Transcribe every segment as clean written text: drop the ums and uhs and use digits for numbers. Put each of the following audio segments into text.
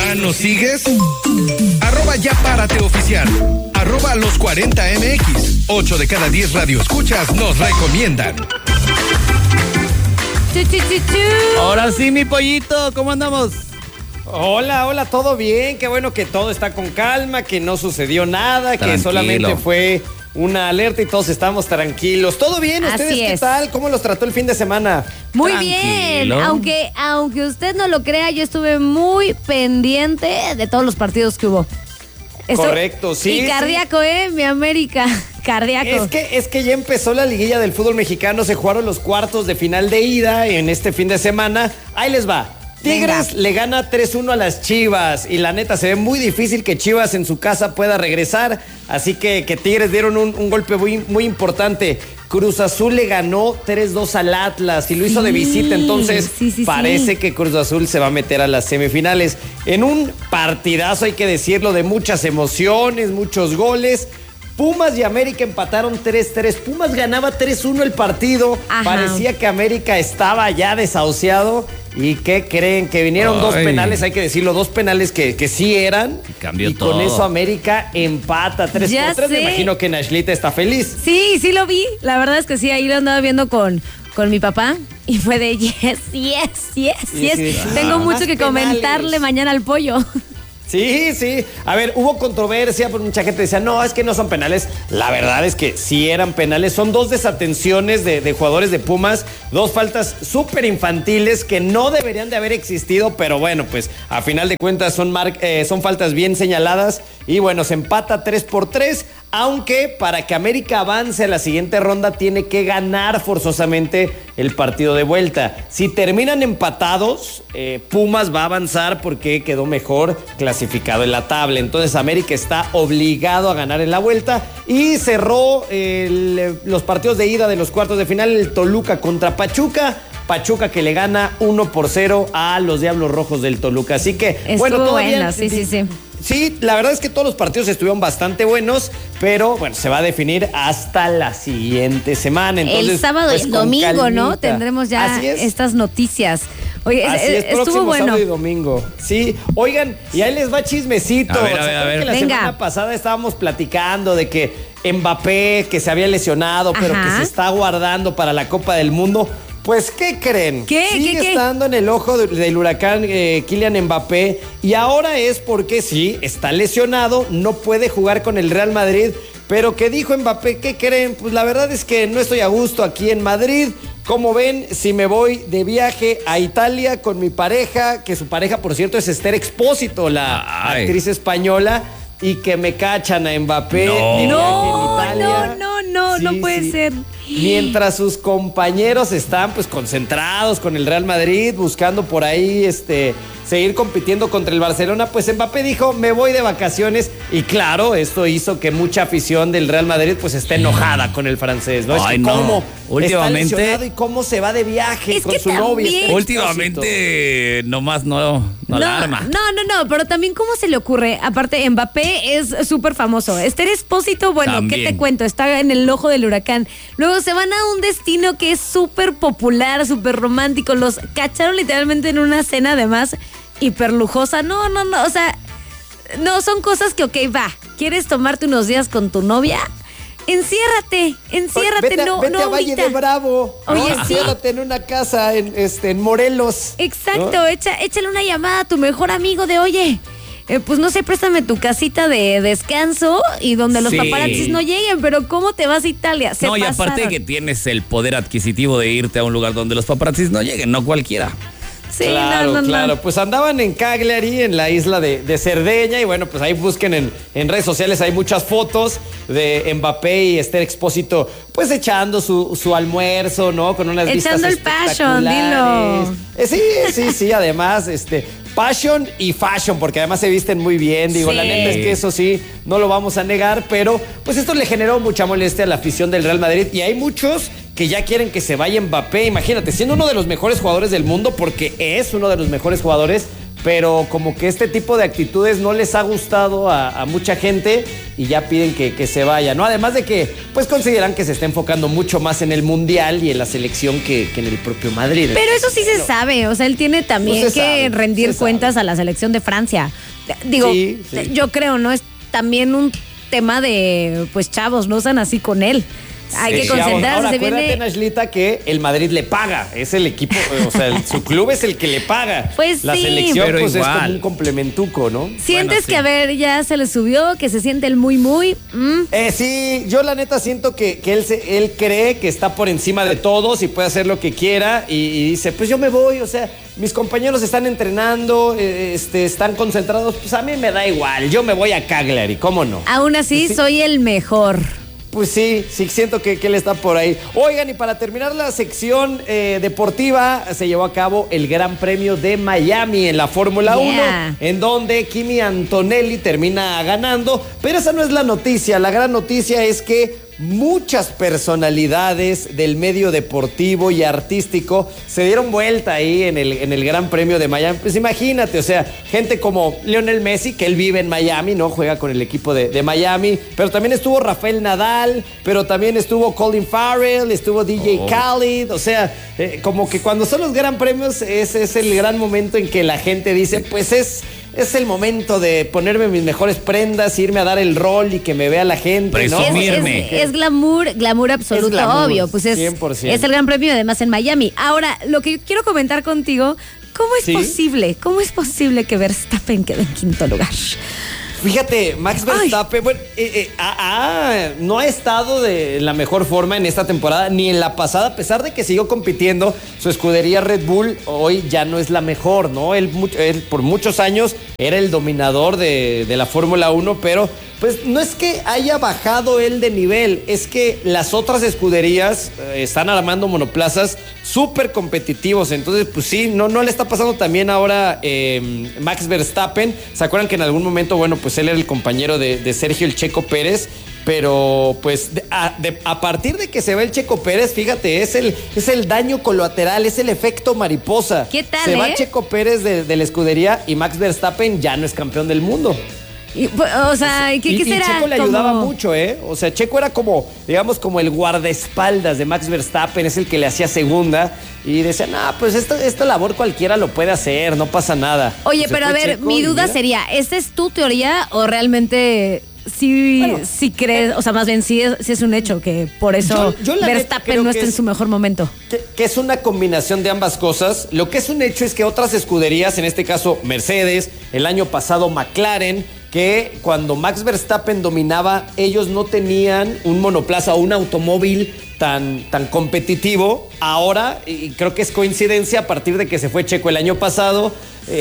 ¿Ya nos sigues? @Ya párate oficial. @los 40MX. 8 de cada 10 radioescuchas nos recomiendan. Ahora sí, mi pollito, ¿cómo andamos? Hola, ¿todo bien? Qué bueno que todo está con calma, que no sucedió nada, Tranquilo. que solamente fue una alerta y todos estamos tranquilos. ¿Todo bien? ¿Ustedes Así qué es. tal? ¿Cómo los trató el fin de semana? Muy Tranquilo. bien, aunque usted no lo crea, yo estuve muy pendiente de todos los partidos que hubo. Correcto, sí, Y cardíaco, mi América, cardíaco. Es que ya empezó la liguilla del fútbol mexicano, se jugaron los cuartos de final de ida en este fin de semana. Ahí les va. Tigres le gana 3-1 a las Chivas y la neta se ve muy difícil que Chivas en su casa pueda regresar, así que Tigres dieron un golpe muy importante. Cruz Azul le ganó 3-2 al Atlas y lo hizo de visita, entonces parece que Cruz Azul se va a meter a las semifinales. En un partidazo, hay que decirlo, de muchas emociones, muchos goles. Pumas y América empataron 3-3. Pumas ganaba 3-1 el partido. Ajá. Parecía que América estaba ya desahuciado. ¿Y qué creen? Que vinieron dos penales, hay que decirlo, dos penales que sí eran. Cambió y todo. con eso América empata 3-3. Me imagino que Nashlita está feliz. Sí lo vi. La verdad es que sí, ahí lo andaba viendo con mi papá y fue de yes. Sí. Tengo mucho Más que penales. comentarle mañana al pollo. Sí. A ver, hubo controversia, porque mucha gente decía, no, es que no son penales. La verdad es que sí eran penales. Son dos desatenciones de jugadores de Pumas, dos faltas súper infantiles que no deberían de haber existido, pero bueno, pues a final de cuentas son faltas bien señaladas. Y bueno, se empata 3-3, aunque para que América avance a la siguiente ronda tiene que ganar forzosamente el partido de vuelta. Si terminan empatados, Pumas va a avanzar porque quedó mejor clasificado en la tabla. Entonces América está obligado a ganar en la vuelta y cerró los partidos de ida de los cuartos de final, el Toluca contra Pachuca. Pachuca que le gana 1-0 a los Diablos Rojos del Toluca. Así que, Estuvo todo bueno, bien. sí. Sí, la verdad es que todos los partidos estuvieron bastante buenos, pero bueno, se va a definir hasta la siguiente semana. Entonces, el sábado pues, y el con domingo, calmita. ¿no? Tendremos ya estas noticias. Oye, estuvo próximo bueno. sábado y domingo. Sí, oigan, y ahí les va chismecito. A ver. ¿Se acuerdan que la Venga. semana pasada estábamos platicando de que Mbappé, que se había lesionado, pero Ajá. que se está guardando para la Copa del Mundo? Pues, ¿qué creen? Sigue estando en el ojo del huracán Kylian Mbappé, y ahora es porque sí, está lesionado, no puede jugar con el Real Madrid. Pero ¿qué dijo Mbappé? ¿Qué creen? Pues la verdad es que no estoy a gusto aquí en Madrid. ¿Cómo ven si me voy de viaje a Italia con mi pareja? Que su pareja, por cierto, es Esther Expósito, la actriz española, y que me cachan a Mbappé de viaje en Italia. No puede ser. Mientras sus compañeros están pues concentrados con el Real Madrid, buscando por ahí seguir compitiendo contra el Barcelona, pues Mbappé dijo, me voy de vacaciones. Y claro, esto hizo que mucha afición del Real Madrid pues esté enojada con el francés, ¿no? Ay, es que no. cómo Últimamente- está lesionado y cómo se va de viaje Es con que su novia. también- Esther Últimamente nomás no la arma. No, pero también ¿cómo se le ocurre? Aparte, Mbappé es súper famoso. Esther Expósito, bueno, También. ¿qué te cuento? Está en el ojo del huracán. Luego se van a un destino que es súper popular, súper romántico. Los cacharon literalmente en una cena, además, hiper lujosa. No, o sea, no, son cosas que, ok, va, ¿quieres tomarte unos días con tu novia? Enciérrate, Vete no a Valle ahorita. de Bravo. Oye, sí. Enciérrate en una casa en Morelos. Exacto, ¿no? échale una llamada a tu mejor amigo de, oye, pues no sé, préstame tu casita de descanso y donde los Sí. paparazzis no lleguen, pero ¿cómo te vas a Italia? Se No, y aparte pasaron. que tienes el poder adquisitivo de irte a un lugar donde los paparazzis no lleguen, no cualquiera. Sí, Claro, no. claro. Pues andaban en Cagliari, en la isla de Cerdeña, y bueno, pues ahí busquen en redes sociales, hay muchas fotos de Mbappé y Esther Expósito, pues echando su almuerzo, ¿no? Con unas Echando vistas el passion, espectaculares. Sí, además, passion y fashion, porque además se visten muy bien, digo, Sí. la neta es que eso sí, no lo vamos a negar, pero pues esto le generó mucha molestia a la afición del Real Madrid, y hay muchos que ya quieren que se vaya Mbappé. Imagínate, siendo uno de los mejores jugadores del mundo, porque es uno de los mejores jugadores, pero como que este tipo de actitudes no les ha gustado a mucha gente y ya piden que se vaya, ¿no? Además de que, pues consideran que se está enfocando mucho más en el Mundial y en la selección que en el propio Madrid. Pero eso sí se sabe, o sea, él tiene también Pues se que sabe, rendir se cuentas a la selección de Francia. Digo, Sí, sí. yo creo, ¿no? Es también un tema de, pues chavos, no sean así con él. Hay que concentrarse. Ahora, se acuérdate, viene... Nashlita, que el Madrid le paga. Es el equipo, o sea, su club es el que le paga. Pues la sí. selección, Pero pues igual. es como un complementuco, ¿no? ¿Sientes Bueno, sí. que, a ver, ya se le subió, que se siente el muy? Sí, yo la neta siento que él cree que está por encima de todos y puede hacer lo que quiera y dice, pues yo me voy, o sea, mis compañeros están entrenando, están concentrados, pues a mí me da igual, yo me voy a Cagliari, ¿cómo no? Aún así, Pues sí. soy el mejor. Pues sí, siento que él está por ahí. Oigan, y para terminar la sección deportiva, se llevó a cabo el Gran Premio de Miami en la Fórmula 1, en donde Kimi Antonelli termina ganando, pero esa no es la noticia. La gran noticia es que muchas personalidades del medio deportivo y artístico se dieron vuelta ahí en el Gran Premio de Miami. Pues imagínate, o sea, gente como Lionel Messi, que él vive en Miami, ¿no? Juega con el equipo de Miami, pero también estuvo Rafael Nadal, pero también estuvo Colin Farrell, estuvo DJ Khaled, o sea, como que cuando son los Gran Premios es el gran momento en que la gente dice, pues es el momento de ponerme mis mejores prendas, irme a dar el rol y que me vea la gente, ¿no? Presumirme. Es glamour absoluto, Es glamour, obvio. Pues es 100%. el Gran Premio, además, en Miami. Ahora, lo que yo quiero comentar contigo, ¿cómo es ¿Sí? posible? ¿Cómo es posible que Verstappen quede en quinto lugar? Fíjate, Max Verstappen, bueno, no ha estado de la mejor forma en esta temporada, ni en la pasada, a pesar de que siguió compitiendo. Su escudería Red Bull hoy ya no es la mejor, ¿no? Él por muchos años era el dominador de la Fórmula 1, pero pues no es que haya bajado él de nivel, es que las otras escuderías están armando monoplazas súper competitivos. Entonces, pues sí, no le está pasando también ahora Max Verstappen. ¿Se acuerdan que en algún momento, bueno, pues él era el compañero de Sergio el Checo Pérez? Pero pues a partir de que se va el Checo Pérez, fíjate, es el daño colateral, es el efecto mariposa. ¿Qué tal, Se va Checo Pérez de la escudería y Max Verstappen ya no es campeón del mundo. O sea, ¿qué será? Y Checo le ayudaba mucho, ¿eh? O sea, Checo era como, digamos, como el guardaespaldas de Max Verstappen, es el que le hacía segunda. Y decía, pues esta labor cualquiera lo puede hacer, no pasa nada. Oye, Se pero a fue ver, Checo mi y duda mira. sería, ¿esta es tu teoría o realmente sí crees, o sea, más bien sí es un hecho que por eso Yo la neta Verstappen creo no que está en es- su mejor momento? Que es una combinación de ambas cosas. Lo que es un hecho es que otras escuderías, en este caso Mercedes, el año pasado McLaren, que cuando Max Verstappen dominaba, ellos no tenían un monoplaza o un automóvil tan competitivo. Ahora, y creo que es coincidencia, a partir de que se fue Checo el año pasado,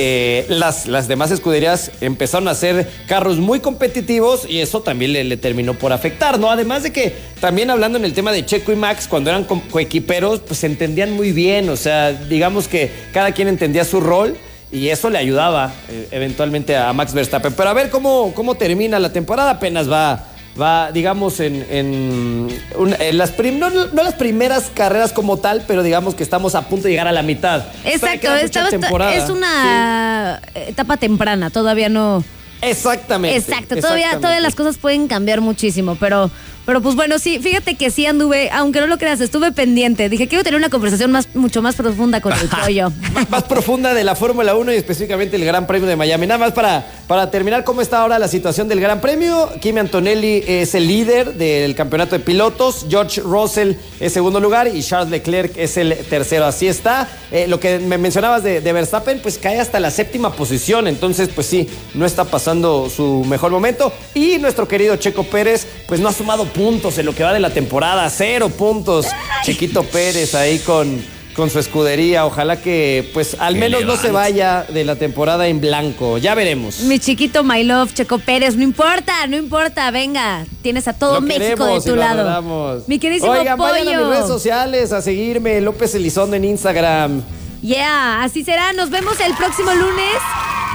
las demás escuderías empezaron a hacer carros muy competitivos y eso también le terminó por afectar, ¿no? Además de que también hablando en el tema de Checo y Max, cuando eran coequiperos, pues se entendían muy bien, o sea, digamos que cada quien entendía su rol y eso le ayudaba eventualmente a Max Verstappen. Pero a ver cómo termina la temporada, apenas va digamos, en las primeras carreras como tal, pero digamos que estamos a punto de llegar a la mitad. Exacto, Todavía queda mucha temporada. es una etapa temprana, todavía no. Exactamente. Exacto, todavía las cosas pueden cambiar muchísimo, pero pues bueno, sí, fíjate que sí anduve, aunque no lo creas, estuve pendiente. Dije, quiero tener una conversación mucho más profunda con el pollo. Más profunda de la Fórmula 1 y específicamente el Gran Premio de Miami. Nada más para terminar, ¿cómo está ahora la situación del Gran Premio? Kimi Antonelli es el líder del campeonato de pilotos, George Russell es segundo lugar y Charles Leclerc es el tercero. Así está. Lo que me mencionabas de Verstappen, pues cae hasta la séptima posición. Entonces, pues sí, no está pasando su mejor momento. Y nuestro querido Checo Pérez, pues no ha sumado puntos en lo que va de la temporada. 0 puntos. Chequito Pérez ahí con su escudería. Ojalá que pues al menos no se vaya de la temporada en blanco. Ya veremos. Mi chiquito My Love, Checo Pérez, no importa, venga, tienes a todo Lo México queremos de tu y lo lado. adoramos. Mi queridísimo Oigan, vayan a mis pollo. redes sociales a seguirme, López Elizondo en Instagram. Yeah, así será. Nos vemos el próximo lunes.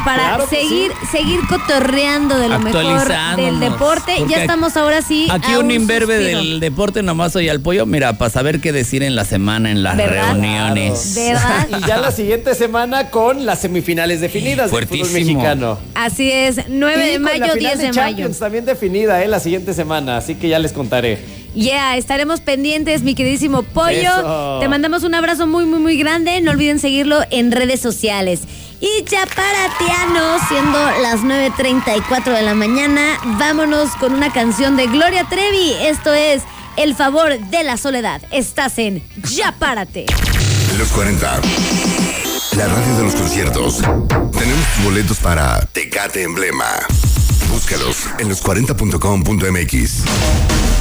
para Claro que seguir cotorreando de lo mejor del Actualizándonos, deporte. porque Ya estamos ahora sí. Aquí a un imberbe suspiro. del deporte, nomás soy al pollo. Mira, para saber qué decir en la semana, en las ¿Verdad? reuniones. ¿Verdad? Y ya la siguiente semana con las semifinales definidas del fútbol Fuertísimo. mexicano. Así es, 9 Y de con la mayo, final 10 de mayo. Champions también definida, la siguiente semana, así que ya les contaré. Yeah, estaremos pendientes, mi queridísimo Pollo. Eso. Te mandamos un abrazo muy, muy, muy grande. No olviden seguirlo en redes sociales. Y ya para Tiano, siendo las 9:34 de la mañana, vámonos con una canción de Gloria Trevi. Esto es El favor de la soledad. Estás en Ya Párate. Los 40. La radio de los conciertos. Tenemos boletos para Tecate Emblema. Búscalos en los40.com.mx.